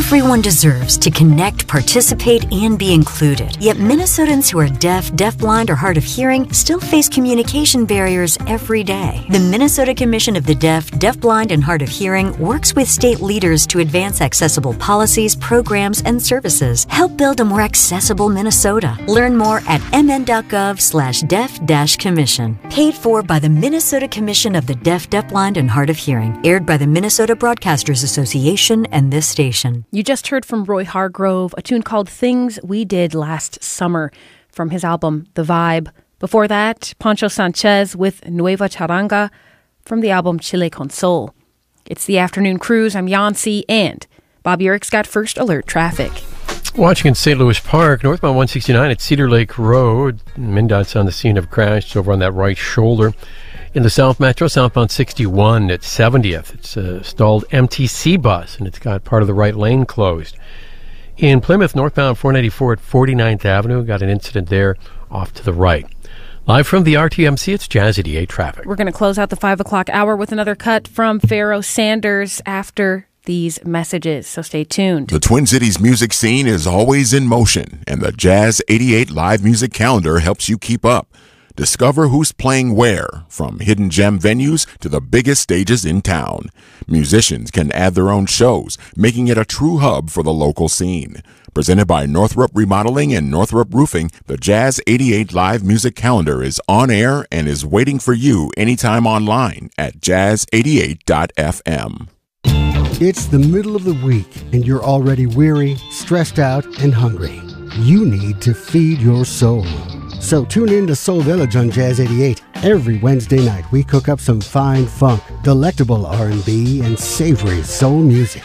Everyone deserves to connect, participate, and be included. Yet Minnesotans who are deaf, deafblind, or hard of hearing still face communication barriers every day. The Minnesota Commission of the Deaf, Deafblind, and Hard of Hearing works with state leaders to advance accessible policies, programs, and services. Help build a more accessible Minnesota. Learn more at mn.gov/deaf-commission. Paid for by the Minnesota Commission of the Deaf, Deafblind, and Hard of Hearing. Aired by the Minnesota Broadcasters Association and this station. You just heard from Roy Hargrove, a tune called Things We Did Last Summer from his album The Vibe. Before that, Pancho Sanchez with Nueva Charanga from the album Chile con Sol. It's the Afternoon Cruise. I'm Yancy, and Bobby Eric's got First Alert traffic. Watching in St. Louis Park, northbound 169 at Cedar Lake Road. MnDOT's on the scene of a crash over on that right shoulder. In the South Metro, southbound 61 at 70th. It's a stalled MTC bus, and it's got part of the right lane closed. In Plymouth, northbound 494 at 49th Avenue. Got an incident there off to the right. Live from the RTMC, it's Jazz 88 traffic. We're going to close out the 5 o'clock hour with another cut from Pharoah Sanders after these messages, so stay tuned. The Twin Cities music scene is always in motion, and the Jazz 88 live music calendar helps you keep up. Discover who's playing where, from hidden gem venues to the biggest stages in town. Musicians can add their own shows, making it a true hub for the local scene. Presented by Northrop Remodeling and Northrop Roofing, the Jazz 88 live music calendar is on air and is waiting for you anytime online at jazz88.fm. It's the middle of the week, and you're already weary, stressed out, and hungry. You need to feed your soul. So tune in to Soul Village on Jazz 88. Every Wednesday night, we cook up some fine funk, delectable R&B, and savory soul music.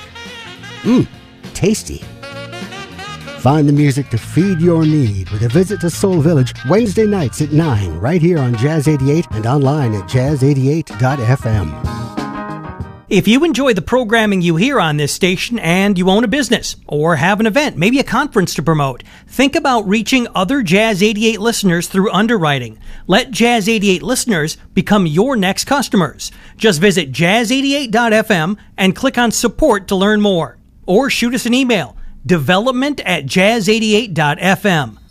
Tasty. Find the music to feed your need with a visit to Soul Village Wednesday nights at 9, right here on Jazz 88 and online at jazz88.fm. If you enjoy the programming you hear on this station and you own a business or have an event, maybe a conference to promote, think about reaching other Jazz 88 listeners through underwriting. Let Jazz 88 listeners become your next customers. Just visit jazz88.fm and click on support to learn more. Or shoot us an email, development@jazz88.fm.